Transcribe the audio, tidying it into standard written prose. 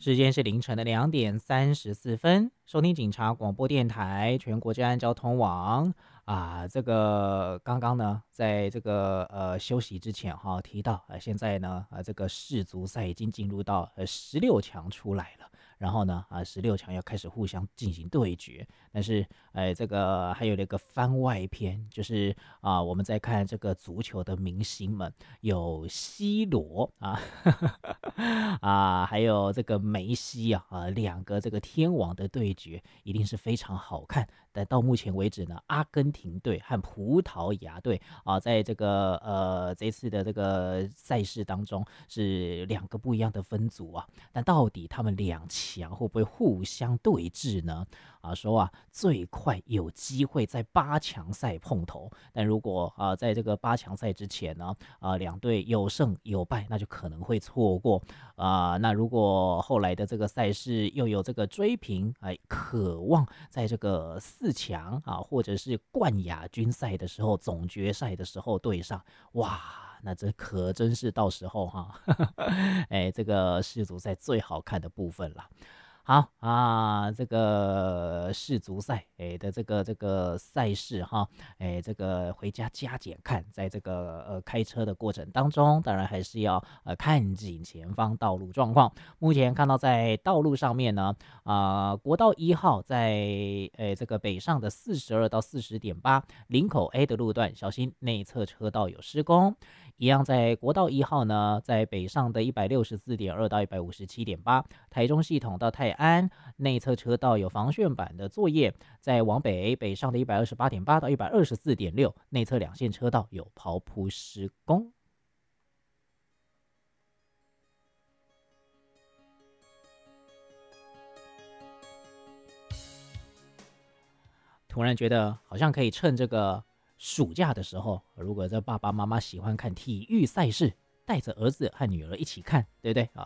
时间是凌晨的2点34分，收听警察广播电台全国治安交通网这个刚刚呢，在这个休息之前哈，提到现在呢这个世足赛已经进入到16强出来了，然后呢16强要开始互相进行对决，但是这个还有那个番外篇，就是我们在看这个足球的明星们，有 C 罗还有这个梅西两个这个天王的对决一定是非常好看。但到目前为止呢，阿根廷队和葡萄牙队在这个这次的这个赛事当中是两个不一样的分组但到底他们两强会不会互相对峙呢？说最快有机会在8强赛碰头，但如果在这个8强赛之前呢两队有胜有败，那就可能会错过那如果后来的这个赛事又有这个追平，渴望在这个4强或者是冠亚军赛的时候，总决赛的时候对上，哇，那这可真是到时候这个世足赛最好看的部分了。好这个世足赛的这个赛事这个回家加减看，在这个开车的过程当中，当然还是要看紧前方道路状况。目前看到在道路上面呢，国道1号在这个北上的42到40.8林口 A 的路段，小心内侧车道有施工。一样在国道1号呢，在北上的164.2到157.8台中系统到泰安内侧车道有防汛板的作业，在往北上的128.8到124.6内侧2线车道有刨铺施工。突然觉得好像可以趁这个暑假的时候，如果这爸爸妈妈喜欢看体育赛事，带着儿子和女儿一起看，对不对